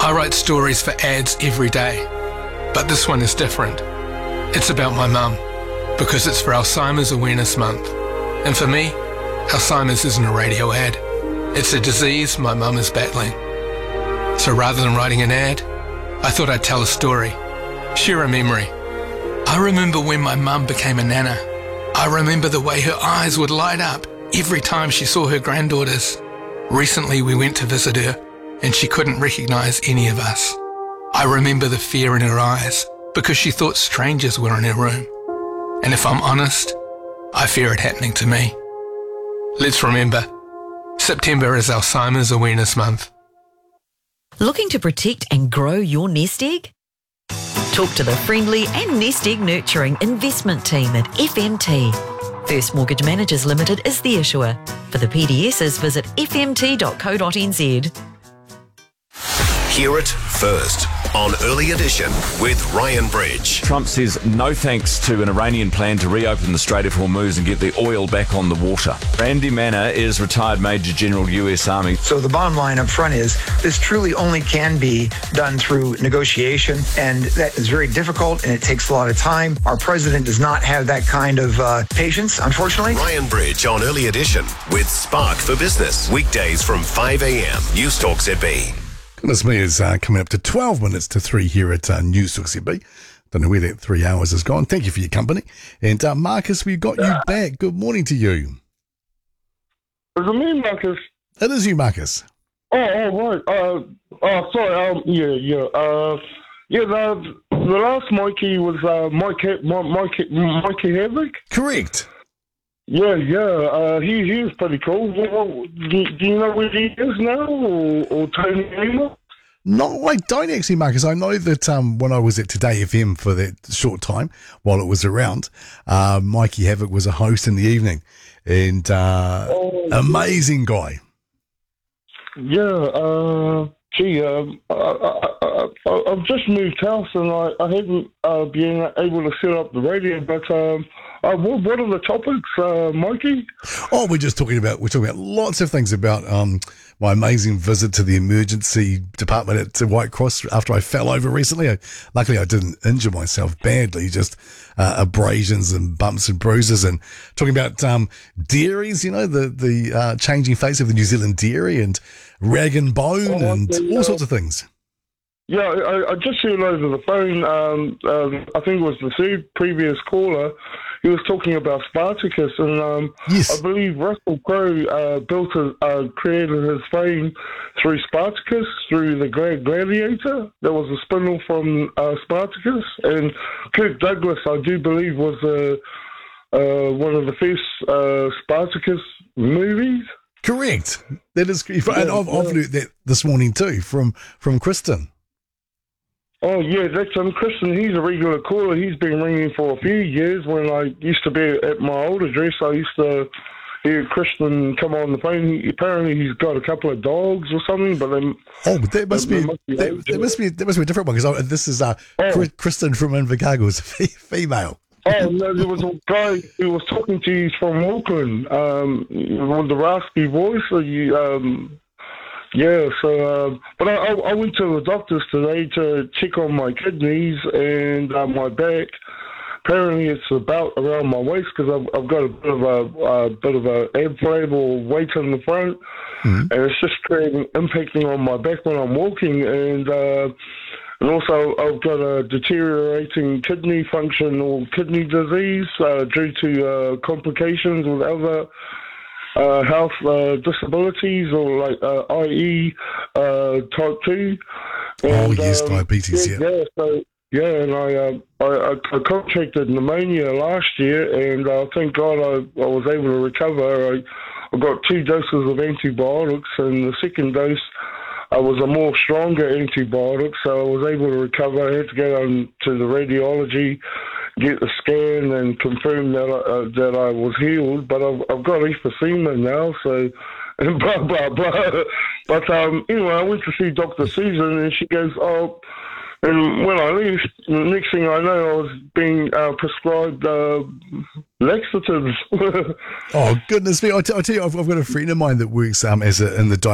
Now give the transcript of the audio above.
I write stories for ads every day, but this one is different. It's about my mum, because it's for Alzheimer's Awareness Month. And for me, Alzheimer's isn't a radio ad. It's a disease my mum is battling. So rather than writing an ad, I thought I'd tell a story, share a memory. I remember when my mum became a nana. I remember the way her eyes would light up every time she saw her granddaughters. Recently we went to visit her and she couldn't recognise any of us. I remember the fear in her eyes because she thought strangers were in her room. And if I'm honest, I fear it happening to me. Let's remember, September is Alzheimer's Awareness Month. Looking to protect and grow your nest egg? Talk to the friendly and nest egg nurturing investment team at FMT. First Mortgage Managers Limited is the issuer. For the PDSs, visit fmt.co.nz. Hear it first on Early Edition with Ryan Bridge. Trump says no thanks to an Iranian plan to reopen the Strait of Hormuz and get the oil back on the water. Randy Manna is retired Major General US Army. So the bottom line up front is this truly only can be done through negotiation, and that is very difficult and it takes a lot of time. Our president does not have that kind of patience, unfortunately. Ryan Bridge on Early Edition with Spark for Business. Weekdays from 5 a.m. News Talk ZB. Goodness me, is coming up to 12 minutes to 3 here at News Talk ZB. Don't know where that 3 hours has gone. Thank you for your company. And Marcus, we've got you back. Good morning to you. Is it me, Marcus? It is you, Marcus. Right. Sorry. The last Mikey was Mikey Havoc. Correct. Yeah. He was pretty cool. Do you know where he is now, or Tony Amer? No, I don't actually, Marcus. I know that when I was at Today FM for that short time while it was around, Mikey Havoc was a host in the evening, and amazing guy. Yeah. I've just moved house and I haven't been able to set up the radio, but what are the topics, Mikey? Oh, we're talking about lots of things about my amazing visit to the emergency department at White Cross after I fell over recently. Luckily, I didn't injure myself badly, just abrasions and bumps and bruises. And talking about dairies, the changing face of the New Zealand dairy and rag and bone and all sorts of things. Yeah, I just heard over the phone, I think it was the previous caller, he was talking about Spartacus, and yes. I believe Russell Crowe created his fame through Spartacus, through the Gladiator. That was a spin-off from Spartacus, and Kirk Douglas, I do believe, was one of the first Spartacus movies. Correct. That is, and I've learned that this morning too from Kristen. Oh, yeah, that's Kristen. He's a regular caller. He's been ringing for a few years. When I used to be at my old address, I used to hear Kristen come on the phone. Apparently, he's got a couple of dogs or something, but then... Oh, that must be a different one, because this is Kristen from Invercargill, female. Oh, no, there was a guy who was talking to you from Auckland, with the raspy voice. But I went to the doctors today to check on my kidneys and my back. Apparently, it's about around my waist because I've got a bit of a ab or weight in the front, and it's just impacting on my back when I'm walking. And also, I've got a deteriorating kidney function or kidney disease due to complications with other health disabilities, or like i.e. type 2. And, yes, diabetes, and I contracted pneumonia last year, and thank God I was able to recover. I got 2 doses of antibiotics, and the second dose was a more stronger antibiotic, so I was able to recover. I had to go on to the radiology, get the scan, and confirm that I was healed. But I've got emphysema now, so and blah blah blah. But anyway, I went to see Dr. Susan, and she goes, "Oh." And when I left, the next thing I know, I was being prescribed laxatives. Oh, goodness me. I tell you, I've got a friend of mine that works in the